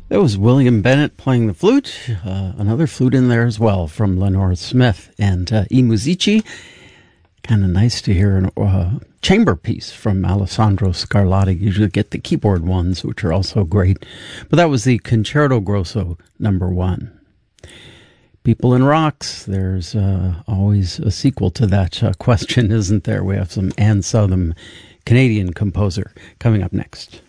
That was William Bennett playing the flute, another flute in there as well from Lenore Smith and I Musici. Kind of nice to hear a chamber piece from Alessandro Scarlatti. You usually get the keyboard ones, which are also great. But that was the Concerto Grosso number 1. People in Rocks, there's always a sequel to that question, isn't there? We have some Anne Southam, Canadian composer, coming up next.